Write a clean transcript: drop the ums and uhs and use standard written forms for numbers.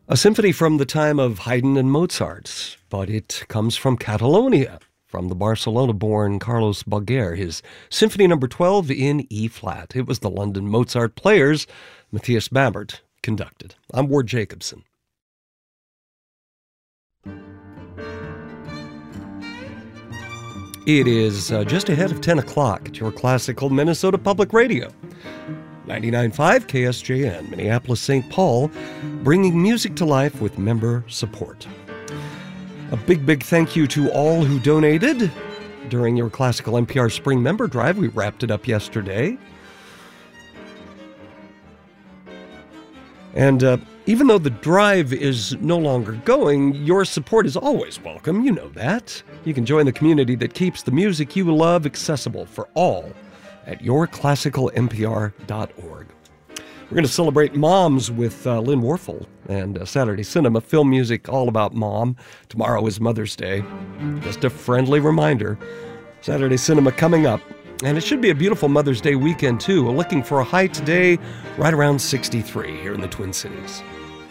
A symphony from the time of Haydn and Mozart, but it comes from Catalonia, from the Barcelona-born Carlos Boger, his Symphony No. 12 in E-flat. It was the London Mozart Players, Matthias Bamert, conducted. I'm Ward Jacobson. It is just ahead of 10 o'clock at your classical Minnesota Public Radio. 99.5 KSJN, Minneapolis, St. Paul, bringing music to life with member support. A big thank you to all who donated during your Classical NPR Spring Member Drive. We wrapped it up yesterday. And even though the drive is no longer going, your support is always welcome. You know that. You can join the community that keeps the music you love accessible for all at yourclassicalnpr.org. We're going to celebrate moms with Lynn Warfel and Saturday Cinema, film music all about mom. Tomorrow is Mother's Day. Just a friendly reminder. Saturday Cinema coming up. And it should be a beautiful Mother's Day weekend, too. We're looking for a high today right around 63 here in the Twin Cities.